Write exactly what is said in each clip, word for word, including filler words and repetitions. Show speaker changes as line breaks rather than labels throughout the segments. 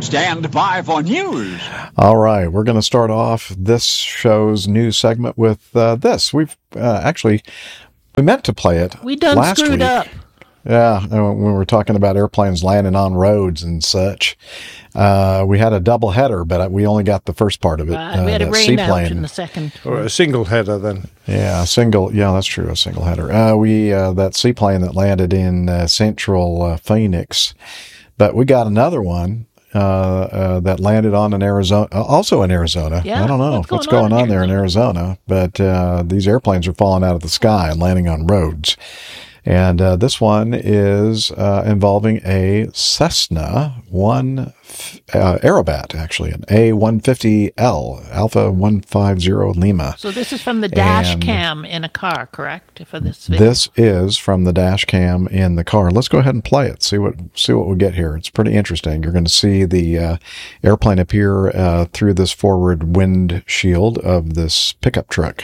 Stand by for news.
All right, we're going to start off this show's news segment with uh, this. We've uh, actually, we meant to play it
We done
last
screwed
week.
up.
Yeah, when we were talking about airplanes landing on roads and such. Uh, we had a double header, but we only got the first part of it.
Right, we had
uh,
a
that
rain out
seaplane.
in the second.
Or a single header then.
Yeah, a single. Yeah, that's true. A single header. Uh, we uh, that seaplane that landed in uh, central uh, Phoenix, but we got another one uh, uh, that landed on in Arizona, uh, also in Arizona.
Yeah,
I don't know
what's
what's
going
going
on
on,
in
there in Arizona, but uh, these airplanes are falling out of the sky and landing on roads. And uh, this one is uh, involving a Cessna one uh, Aerobat, actually, an A one fifty L, Alpha one fifty Lima.
So this is from the dash
And
cam in a car, correct? For this video?
This is from the dash cam in the car. Let's go ahead and play it. See what see what we get here. It's pretty interesting. You're going to see the uh, airplane appear uh, through this forward windshield of this pickup truck.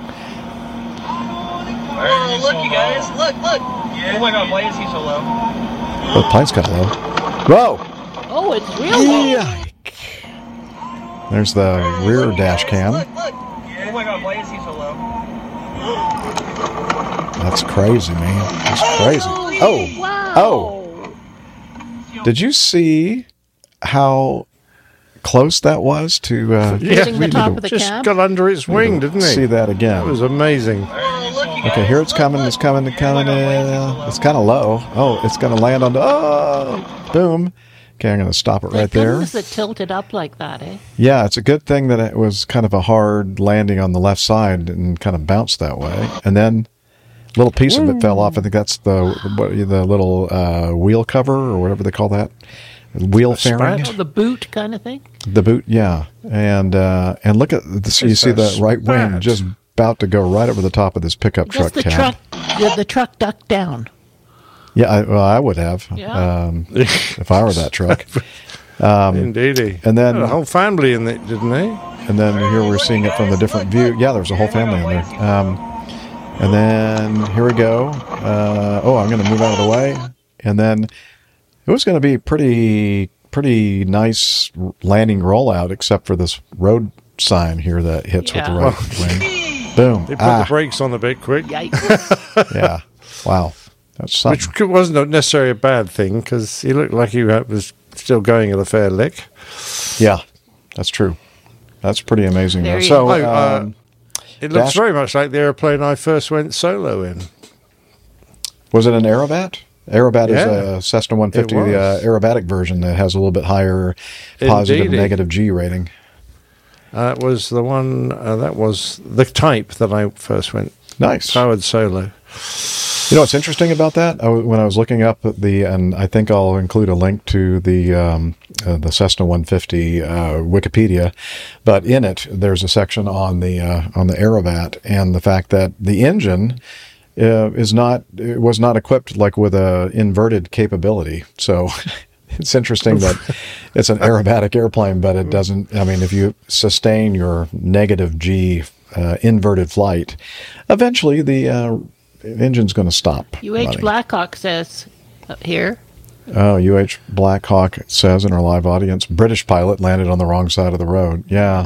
Oh, look, you guys. Look, look.
Yeah. Oh my god, why is he so low?
Oh, the plane's kind of low. Whoa!
Oh, it's real low.
Yike. There's the rear dash cam.
Look, look.
Yeah. Oh my god, why is he so low?
That's crazy, man. That's crazy. Oh!
Wow.
Oh! Did you see how close that was to uh,
Hitting the
we need
top
to
of the
Just
cab?
got under its wing, didn't he?
see that again?
That was amazing.
Oh, look, you
Okay,
guys.
here it's
Look,
coming,
look.
it's coming, it's coming. Uh, it's kind of low. Oh, it's going to land on the. Oh, boom. Okay, I'm going to stop it right
Thank
there.
goodness it tilted up like that, eh?
Yeah, it's a good thing that it was kind of a hard landing on the left side and kind of bounced that way. And then a little piece of it fell off. I think that's the what, the little uh, wheel cover or whatever they call that. Wheel fairing.
Oh, the boot kind of thing?
The boot, yeah. And uh, and look at this. You
It's
see
a
the right wing
spat.
just about to go right over the top of this pickup
Just
truck
the
cab.
truck, the, the truck ducked down.
Yeah, I, well, I would have
Yeah.
um, if I were that truck.
Indeedy.
and then-
Had a whole family in it, didn't they?
And then here we're seeing it from a different view. Yeah, there's a whole family in there. Um, and then here we go. Uh, oh, I'm going to move out of the way. And then it was going to be pretty, pretty nice landing rollout, except for this road sign here that hits
Yeah.
with the right wing. Boom.
They put
Ah,
the brakes on a bit quick,
Yikes.
yeah. Wow. That's something.
which wasn't necessarily a bad thing because he looked like he was still going at a fair lick.
Yeah, that's true. That's pretty amazing.
There
Though.
you
So,
go. Oh, uh,
um,
It looks
Dash-
very much like the airplane I first went solo in.
was it an Aerobat? Aerobat
Yeah,
is a Cessna one fifty,
it was.
the uh, aerobatic version that has a little bit higher positive
Indeedy.
negative G rating.
That was the one. Uh, that was the type that I first went
Nice.
powered solo.
You know what's interesting about that? I w when I was looking up at the, and I think I'll include a link to the um, uh, the Cessna one fifty uh, Wikipedia, but in it there's a section on the uh, on the Aerobat and the fact that the engine uh, is not it was not equipped like with a inverted capability. So it's interesting that it's an aerobatic airplane, but it doesn't. I mean, if you sustain your negative G uh, inverted flight, eventually the uh, engine's going to stop.
U H
running.
Blackhawk says up here.
Oh, U H Blackhawk says in our live audience, British pilot landed on the wrong side of the road. Yeah.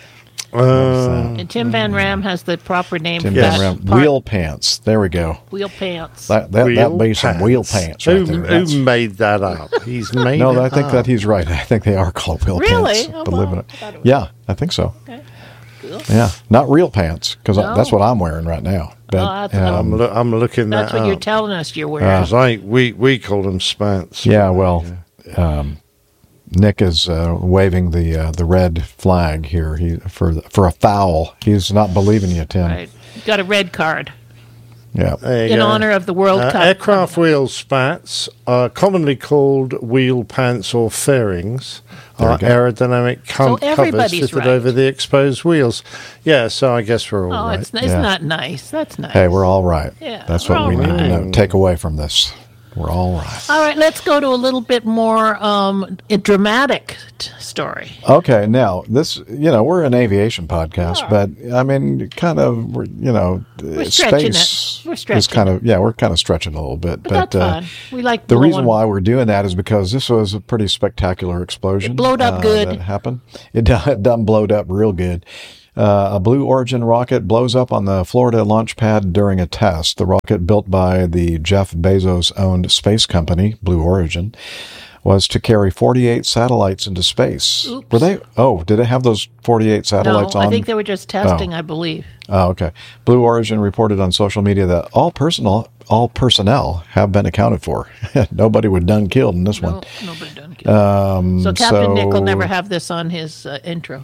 Uh,
And Tim Van Ram has the proper name
Tim
for
Van
that
Ram.
part.
Wheel pants. There we go.
Wheel pants.
That that
wheel
that be some wheel pants right
Who,
there.
who
That's-
made that up? He's made
no,
it
I think
up.
that he's right. I think they are called wheel
Really?
pants.
Oh,
believe
wow.
it.
I thought it was-
Yeah, I think so.
Okay. Cool.
Yeah, not real pants because
No.
that's what I'm wearing right now. But
Oh, that's-
I'm,
um,
loo- I'm looking
That's
that
what you're
up.
telling us you're wearing.
Uh,
'Cause I we we call them spats.
yeah, well, um, Nick is uh, waving the uh, the red flag here. He for for a foul. He's not believing you, Tim.
right. You got a red card
Yeah.
There you
in
go.
honor of the World
Uh,
Cup.
aircraft wheel spats are commonly called wheel pants or fairings.
There
Are
we go.
aerodynamic com-
So
covers
everybody's
fitted
right.
over the exposed wheels. Yeah, so I guess we're all
Oh,
right.
it's it's
Yeah.
not nice. That's nice.
Hey, we're all right.
Yeah,
That's
we're
what we
all
need to
right.
know. Take away from this. We're all right.
All right, let's go to a little bit more um, a dramatic t- story.
Okay, now this, you know, we're an aviation podcast,
Yeah.
but I mean, kind of, we're, you know,
We're stretching
space
it. We're
is
stretching
kind of, yeah, we're kind of stretching a little bit.
But, that's
uh,
fun. We like
the
blowing.
reason why we're doing that is because this was a pretty spectacular explosion.
It blowed up
uh,
good.
That happened. It done, it done blowed up real good. Uh, a Blue Origin rocket blows up on the Florida launch pad during a test. The rocket, built by the Jeff Bezos-owned space company, Blue Origin, was to carry forty-eight satellites into space.
Oops.
Were they? Oh, did it have those forty-eight satellites
no,
on?
I think they were just testing, I believe.
Oh, okay. Blue Origin reported on social media that all personnel, all personnel have been accounted for. Nobody was done killed in this
No,
one.
nobody done killed.
Um,
so Captain
so,
Nick will never have this on his uh, intro.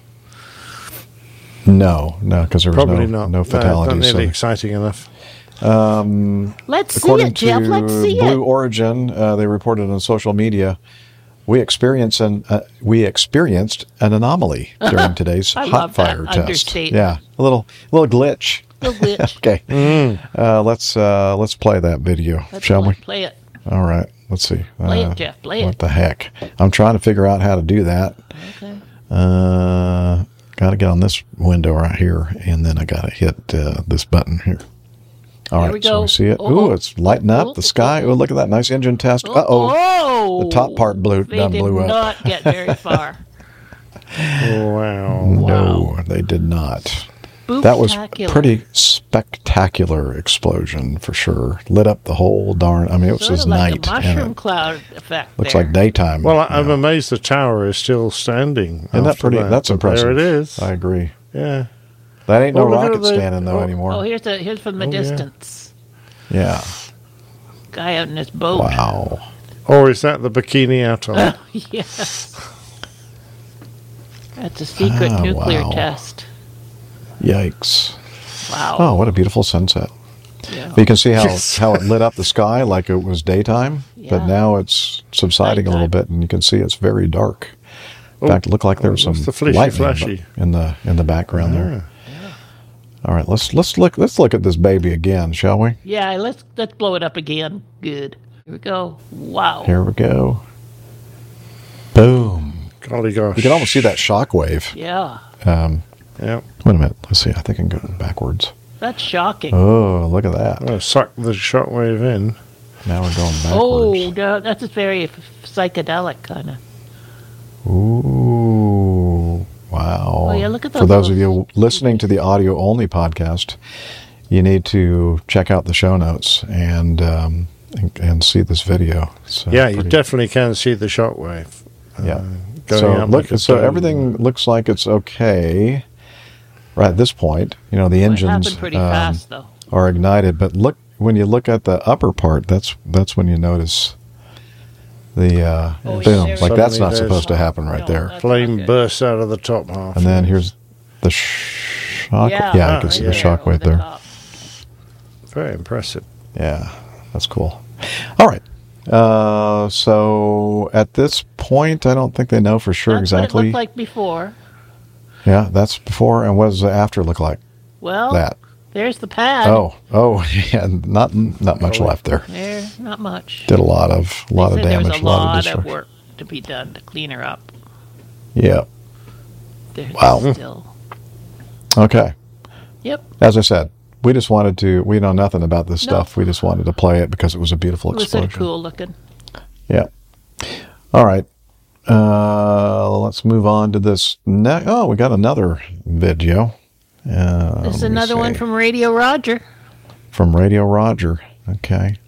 No, no, because there was
Probably
no,
not.
no
No,
fatalities.
not nearly
so-
exciting enough.
Let's see
According
it, Jeff.
to
Let's see
Blue
it.
Origin, uh, they reported on social media, we experienced an uh, we experienced an anomaly during today's
I
hot
love that
fire test.
understatement.
Yeah, a little little glitch.
Little glitch.
Okay, uh, let's uh, let's play that video,
Let's
shall
play,
we?
play it.
All right, let's see.
Play
Uh,
it, Jeff. Play
What
it.
the heck? I'm trying to figure out how to do that.
Okay.
Uh, got to get on this window right here, and then I got to hit uh, this button here. All
There
right,
we
so
go.
we see it.
Oh,
Ooh, it's lighting up
oh,
the sky.
oh,
Oh, look at that nice engine test. Uh oh.
Oh,
The top part blew-
They
done
did
blew up.
not get very far.
Wow.
No, they did not. That was
Spooktacular.
pretty spectacular explosion for sure. Lit up the whole darn. I mean, it was
Sort
just
of like
night.
a
and
mushroom
it
cloud effect.
looks
there.
like daytime.
Well, I, I'm
now.
amazed the tower is still standing.
Isn't that
after
pretty?
that,
That's
but
impressive.
There it is.
I agree.
Yeah.
That ain't no
Oh, look at
rocket
the-
standing though
oh,
anymore.
Oh, here's the here's from the
Oh, yeah.
distance.
Yeah.
Guy out in his boat.
Wow.
Or is that the Bikini Atoll?
Yes. That's a secret
Ah,
nuclear
wow.
test.
Yikes.
Wow.
Oh, what a beautiful sunset.
Yeah.
You can see how,
Yes.
how it lit up the sky like it was daytime, but
Yeah.
now it's subsiding a little
Nighttime.
bit, and you can see it's very dark. In
Oh,
fact, it looked like there was
oh,
some
what's the flashy,
lightning
flashy?
in the in the background there. All right, let's let's look let's look at this baby again, shall we?
Yeah, let's let's blow it up again. Good. Here we go. Wow.
Here we go. Boom!
Golly gosh.
You can almost see that shock wave.
Yeah.
Um,
Yeah.
wait a minute. Let's see. I think I can go backwards.
That's shocking.
Oh, look at that!
Oh, suck the shockwave in.
Now we're going
Oh,
backwards.
no, that's a very f- psychedelic kind of.
Ooh, wow.
Oh, yeah, look at
For
those
those of
little-
you listening to the audio only podcast, you need to check out the show notes and um, and, and see this video. It's, uh,
Yeah, you
pretty-
definitely can see the shockwave.
Yeah.
Going
So
up
look,
like a
so
dome.
everything looks like it's okay. Right at this point, you know the
It
engines
happened pretty
um,
fast, though.
are ignited, but look when you look at the upper part, that's that's when you notice the uh,
Oh, yeah,
boom.
there
Like
it
that's
is.
not
Suddenly
supposed to
there's-
happen right
No,
there.
that's
Flame
okay.
bursts out of the top half.
And then here's the shock.
Yeah,
Yeah, you
ah,
can see
yeah.
the shock
over
wave
the
there.
top.
Very impressive.
Yeah, that's cool. All right. Uh, so at this point, I don't think they know for sure
That's what it
exactly.
looked like before.
Yeah, that's before. And what does the after look like?
Well,
That.
there's the pad.
Oh, oh, yeah. Not not much left there.
There, not much.
Did a lot of a lot
They
of
said there was
damage,
a
a lot of
lot of
destruction.
work to be done to clean her up.
Yeah.
There's
Wow.
still.
Okay.
Yep.
As I said, we just wanted to. We know nothing about this
No.
stuff. We just wanted to play it because it was a beautiful
It was sort
explosion.
of cool looking.
Yeah. All right. Uh, let's move on to this. Ne- oh, we got another video. Uh,
This is
let me
another one
see.
from Radio Roger.
from Radio Roger. Okay.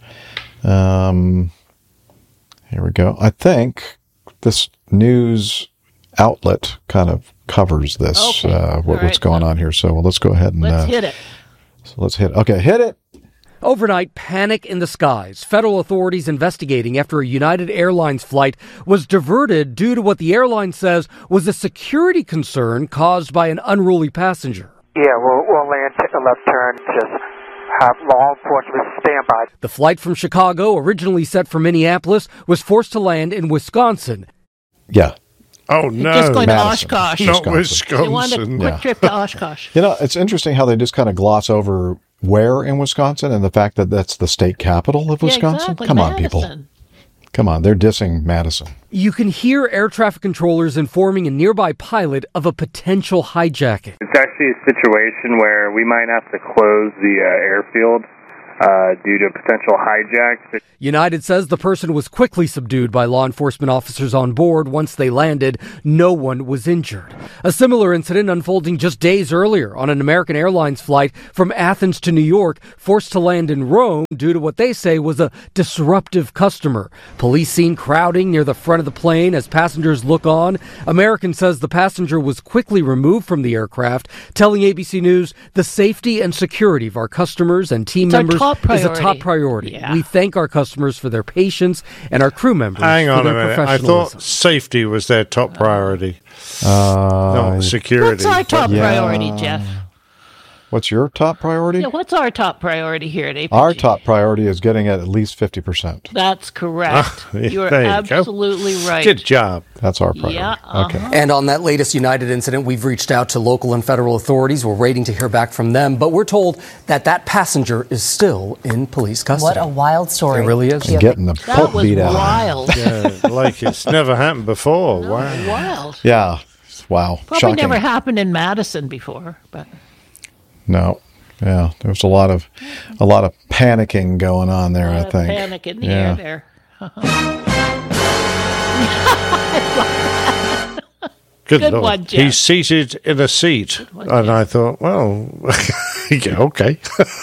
Um, here we go. I think this news outlet kind of covers this,
Okay.
uh, what,
All
what's
right.
going on here. So well, let's go ahead and
Let's
uh,
hit it.
so let's hit. Okay, hit it.
Overnight, panic in the skies. Federal authorities investigating after a United Airlines flight was diverted due to what the airline says was a security concern caused by an unruly passenger.
Yeah, we'll, we'll land, take a left turn, just have law enforcement stand by.
The flight from Chicago, originally set for Minneapolis, was forced to land in Wisconsin.
Yeah.
Oh, no.
Just going
Madison.
to Oshkosh.
Not
Wisconsin.
They wanted a
Wisconsin.
quick
Yeah.
trip to Oshkosh.
You know, it's interesting how they just kind of gloss over where in Wisconsin and the fact that that's the state capital of Wisconsin.
Yeah, exactly.
Come on, people.
Madison.
Come on, they're dissing Madison.
You can hear air traffic controllers informing a nearby pilot of a potential hijacking.
It's actually a situation where we might have to close the uh, airfield uh, due to potential hijack.
United says the person was quickly subdued by law enforcement officers on board. Once they landed, no one was injured. A similar incident unfolding just days earlier on an American Airlines flight from Athens to New York, forced to land in Rome due to what they say was a disruptive customer. Police seen crowding near the front of the plane as passengers look on. American says the passenger was quickly removed from the aircraft, telling A B C News the safety and security of our customers and team
It's our
members
top
is a top
priority.
priority.
Yeah.
We thank our customers for their patience and our crew members
Hang
for
on a
their
minute. I
professionalism.
thought safety was their top priority,
Uh,
not security.
What's our top
Yeah.
priority, Jeff?
What's your top priority?
Yeah, what's our top priority here at A P G?
Our top priority is getting at at least fifty percent.
That's correct.
Yeah,
You're
there you go.
absolutely right.
Good job.
That's our priority.
Yeah, uh-huh.
Okay.
And on that latest United incident, we've reached out to local and federal authorities. We're waiting to hear back from them, but we're told that that passenger is still in police custody.
What a wild story.
It really is.
And getting the
That
pulp
was
beat out.
wild.
Yeah, like it's never happened before.
No,
Wow.
wild.
Yeah. Wow.
Probably
Shocking.
never happened in Madison before, but
No. Yeah. There was a lot of a lot of panicking going on there,
a
I
lot of
think.
panic in the
yeah.
air there.
Good,
Good
Lord.
one, Jeff.
He's seated in a seat.
one,
and
Jeff.
I thought, well, yeah, okay.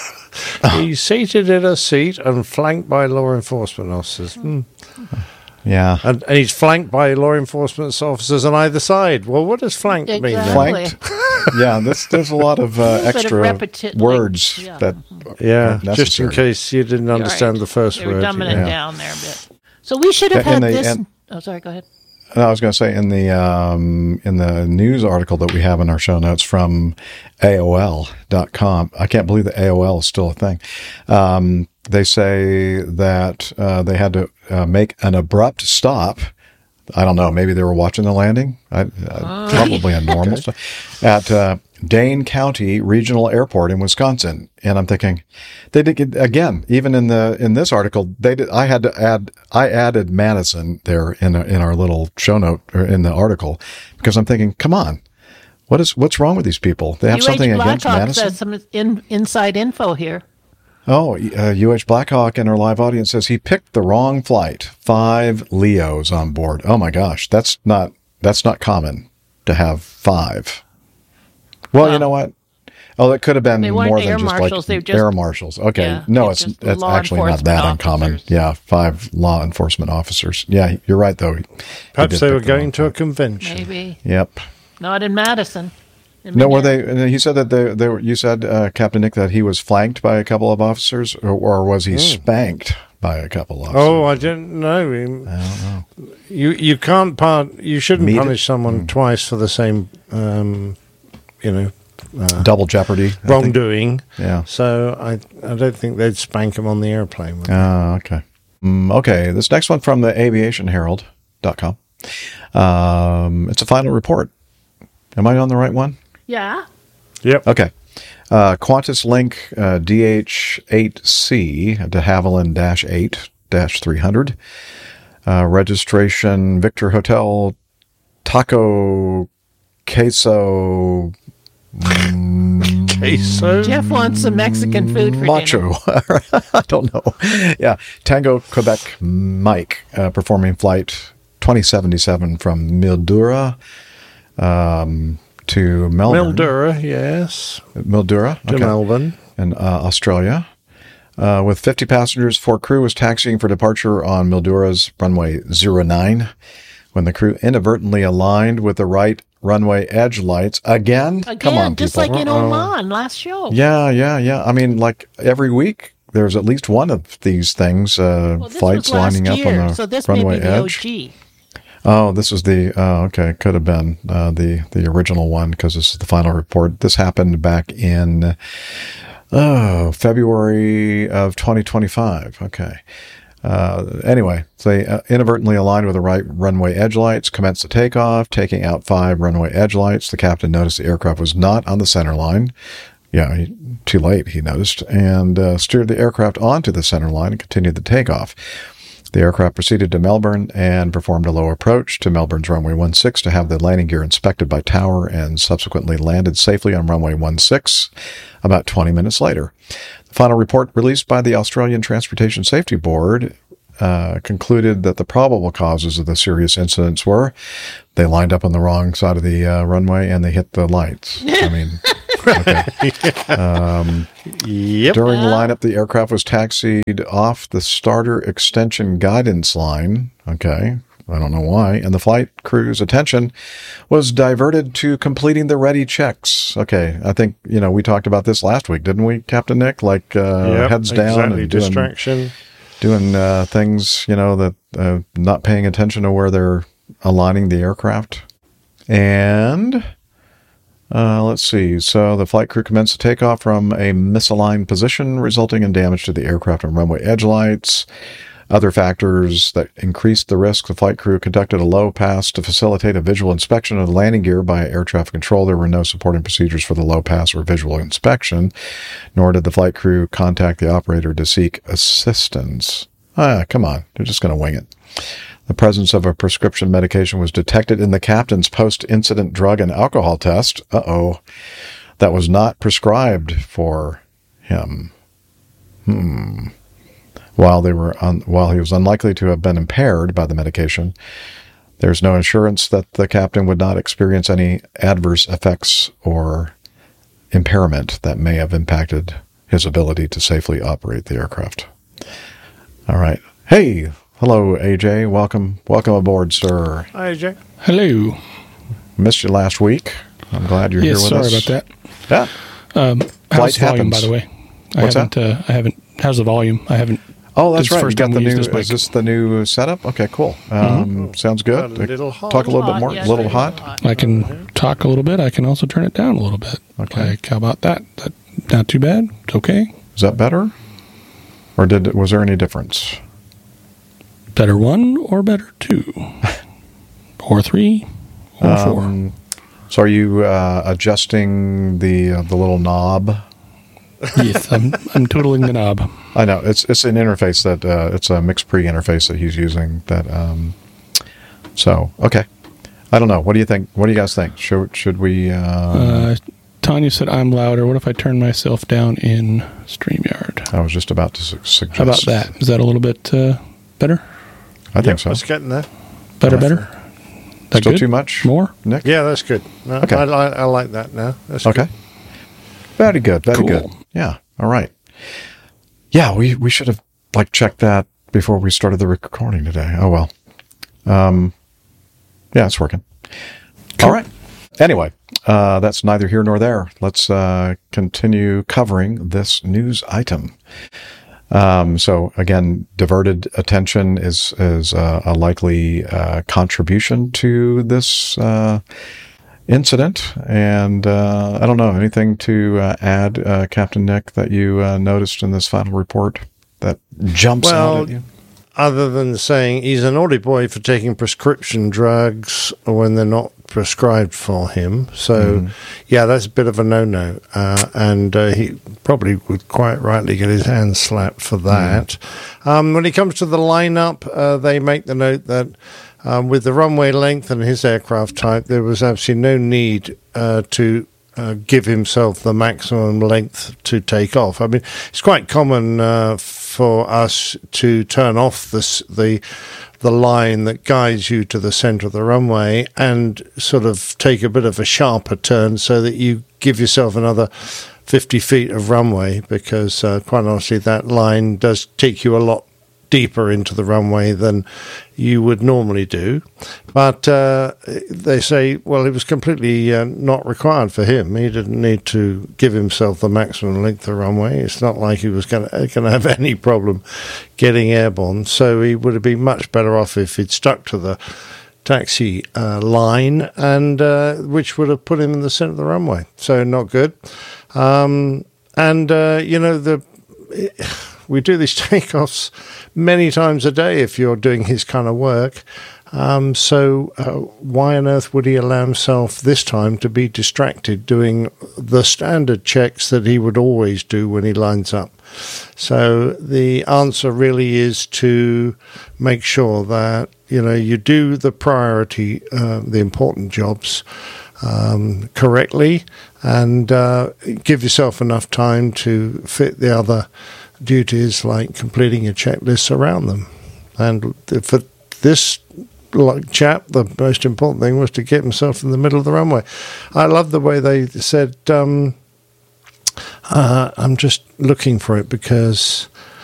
He's seated in a seat and flanked by law enforcement officers. Hmm.
Yeah.
And, and he's flanked by law enforcement officers on either side. Well, what does flanked mean then?
Exactly.
Flanked. Yeah, this, there's a lot of uh,
bit of
extra
repeti- like,
words
yeah.
that
Yeah,
aren't
just in
necessary.
case you didn't
You're
understand
right.
the first
They were
word.
dumbing
yeah.
it down there a bit. So we should have
And
had
they-
this.
and-
oh, sorry. Go ahead.
And I was going to say in the um, in the news article that we have in our show notes from A O L dot com, I can't believe that A O L is still a thing. Um, they say that uh, they had to uh, make an abrupt stop. I don't know. Maybe they were watching the landing. I, uh, probably a normal stop at uh, Dane County Regional Airport in Wisconsin. And I'm thinking, they did get, again. Even in the in this article, they did. I had to add. I added Madison there in a, in our little show note or in the article because I'm thinking, come on, what is what's wrong with these people? They have
U H
something against
Blackhawk
Madison.
says some in, inside info here.
Oh, uh, U H Blackhawk in our live audience says he picked the wrong flight. Five Leos on board. Oh my gosh, that's not that's not common to have five. Well,
Well,
you know what? Oh, it could have been
they weren't
more
air
than just
marshals, they
like
were just-
air marshals. Okay,
yeah,
no,
it's
it's
just
it's
law
actually not
enforcement
that uncommon.
officers.
Yeah, five law enforcement officers. Yeah, you're right though. He- he
Perhaps
did
they
pick
were
the wrong
going to a
flight.
convention.
Maybe
Yep.
not in Madison. In
No, were they?
Minneapolis.
He said that they. they were, you said, uh, Captain Nick, that he was flanked by a couple of officers, or, or was he spanked by a couple of officers?
Oh, I didn't know. him.
I don't know.
You you can't part. You shouldn't
Meet-
punish someone twice for the same, um, you know, uh,
Double jeopardy. I think.
wrongdoing.
Yeah.
So I I don't think they'd spank him on the airplane. would they?
Ah, okay. Mm, okay. This next one from the aviation herald dot com. Um, it's a final report. Am I on the right one?
Yeah.
Yep.
Okay. Uh, Qantas Link uh, D H eight C de Havilland eight three hundred. Uh, registration Victor Hotel Taco Queso
Queso.
Jeff wants some Mexican food for dinner.
Macho. I don't know. Yeah. Tango Quebec Mike uh, performing flight twenty seventy-seven from Mildura um, to Melbourne.
Mildura, yes.
Mildura.
To Melbourne.
In uh, Australia. Uh, with fifty passengers, four crew was taxiing for departure on Mildura's runway zero nine when the crew inadvertently aligned with the right runway edge lights. Again?
Again,
Come on,
just
people.
like in Oman last show.
Yeah, yeah, yeah. I mean, like every week, there's at least one of these things, uh,
Well, this
flights
was last
lining up
year,
on the
so this
runway
may be the
edge.
O G.
Oh, this is the, oh, okay, could have been uh, the, the original one because this is the final report. This happened back in oh, February of twenty twenty-five. Okay. Uh, anyway, so they uh, inadvertently aligned with the right runway edge lights, commenced the takeoff, taking out five runway edge lights. The captain noticed the aircraft was not on the center line. Yeah, he, too late, he noticed, and uh, steered the aircraft onto the center line and continued the takeoff. The aircraft proceeded to Melbourne and performed a low approach to Melbourne's runway one six to have the landing gear inspected by Tower and subsequently landed safely on runway one six about twenty minutes later. The final report released by the Australian Transportation Safety Board uh, concluded that the probable causes of the serious incidents were they lined up on the wrong side of the uh, runway and they hit the lights. I mean... Okay. Um,
yep.
During the lineup, the aircraft was taxied off the starter extension guidance line. Okay. I don't know why. And the flight crew's attention was diverted to completing the ready checks. Okay. I think, you know, we talked about this last week, didn't we, Captain Nick? Like, uh,
yep,
heads down
exactly.
and doing,
distraction.
doing uh, things, you know, that uh, not paying attention to where they're aligning the aircraft. And... Uh, let's see. So the flight crew commenced the takeoff from a misaligned position, resulting in damage to the aircraft and runway edge lights. Other factors that increased the risk: the flight crew conducted a low pass to facilitate a visual inspection of the landing gear by air traffic control. There were no supporting procedures for the low pass or visual inspection, nor did the flight crew contact the operator to seek assistance. Ah, come on. They're just going to wing it. The presence of a prescription medication was detected in the captain's post-incident drug and alcohol test. Uh-oh. That was not prescribed for him. Hmm. While they were un- while he was unlikely to have been impaired by the medication, there's no assurance that the captain would not experience any adverse effects or impairment that may have impacted his ability to safely operate the aircraft. All right. Hey! Hello, A J. Welcome, welcome aboard, sir.
Hi, A J.
Hello.
Missed you last week. I'm glad you're
yes,
here with
sorry
us.
Sorry about that.
Yeah.
Um, how's the volume, by the way? I
What's
haven't,
that?
Uh, I haven't. How's the volume? I haven't.
Oh, that's
this
right.
First
You
time
got the
we
new.
used this
Is this the new setup? Okay, cool. Um,
Mm-hmm.
Sounds good.
A little hot.
Talk a little bit
hot,
more. A
yes,
little
very
hot.
hot.
I can talk a little bit. I can also turn it down a little bit.
Okay.
Like, how about that? That not too bad. It's okay.
Is that better? Or did was there any difference?
Better one or better two, or three, or
Um, so are you uh, adjusting the uh, the little knob?
four. Yes, I'm I'm tootling the knob.
I know it's it's an interface that uh, it's a MixPre interface that he's using. That um, so okay. I don't know. What do you think? What do you guys think? Should should we? Uh,
Uh, Tanya said I'm louder. What if I turn myself down in StreamYard?
I was just about to su- suggest.
How about that? Is that a little bit uh, better?
I think
Yep,
so.
It's getting there.
Better, better. That
Still
good?
too much?
More?
Nick?
Yeah, that's good. No,
Okay.
I, I, I like that now. That's
Okay.
good.
Very good. Very
Cool.
good. Yeah. All right. Yeah, we, we should have like checked that before we started the recording today. Oh well. Um. Yeah, it's working.
Cool.
All right. Anyway, uh, that's neither here nor there. Let's uh, continue covering this news item. Um, so again, diverted attention is is uh, a likely uh, contribution to this uh, incident. And uh, I don't know, anything to uh, add, uh, Captain Nick, that you uh, noticed in this final report that jumps
Well,
out at you?
Other than saying he's a naughty boy for taking prescription drugs when they're not prescribed for him. So, mm. yeah, that's a bit of a no-no. Uh, and uh, he probably would quite rightly get his hands slapped for that. Mm. Um, when it comes to the lineup, uh, they make the note that um, with the runway length and his aircraft type, there was absolutely no need uh, to Uh, give himself the maximum length to take off. I mean, it's quite common uh, for us to turn off this, the the line that guides you to the center of the runway and sort of take a bit of a sharper turn so that you give yourself another fifty feet of runway, because uh, quite honestly, that line does take you a lot deeper into the runway than you would normally do. But uh, they say, well, it was completely uh, not required for him. He didn't need to give himself the maximum length of runway. It's not like he was going to have any problem getting airborne. So he would have been much better off if he'd stuck to the taxi uh, line, and uh, which would have put him in the center of the runway. So not good. Um, and, uh, you know, the... It, we do these takeoffs many times a day if you're doing his kind of work. Um, so uh, why on earth would he allow himself this time to be distracted doing the standard checks that he would always do when he lines up? So the answer really is to make sure that, you know, you do the priority, uh, the important jobs um, correctly, and uh, give yourself enough time to fit the other duties like completing your checklists around them. And for this like chap, the most important thing was to get himself in the middle of the runway. I love the way they said, um, uh, I'm just looking for it because